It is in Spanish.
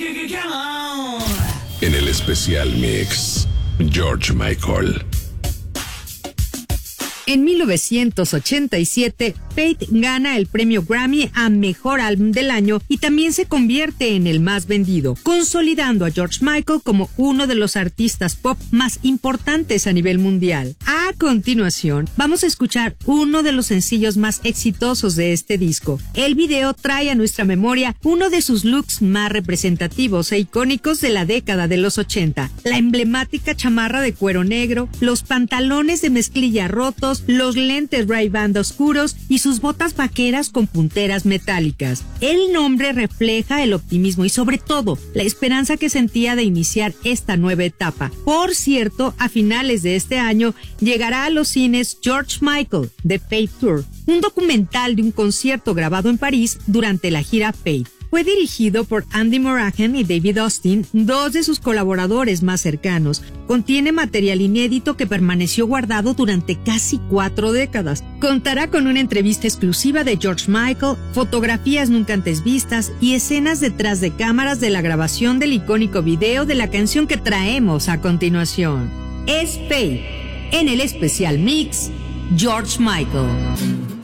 En el especial mix, George Michael. En 1987, Faith gana el premio Grammy a Mejor Álbum del Año y también se convierte en el más vendido, consolidando a George Michael como uno de los artistas pop más importantes a nivel mundial. A continuación, vamos a escuchar uno de los sencillos más exitosos de este disco. El video trae a nuestra memoria uno de sus looks más representativos e icónicos de la década de los 80, la emblemática chamarra de cuero negro, los pantalones de mezclilla rotos, los lentes Ray-Ban oscuros y sus botas vaqueras con punteras metálicas. El nombre refleja el optimismo y sobre todo la esperanza que sentía de iniciar esta nueva etapa. Por cierto, a finales de este año llegará a los cines George Michael, The Faith Tour, un documental de un concierto grabado en París durante la gira Faith. Fue dirigido por Andy Morahan y David Austin, dos de sus colaboradores más cercanos. Contiene material inédito que permaneció guardado durante casi 4 décadas. Contará con una entrevista exclusiva de George Michael, fotografías nunca antes vistas y escenas detrás de cámaras de la grabación del icónico video de la canción que traemos a continuación. Es Faith, en el especial mix, George Michael.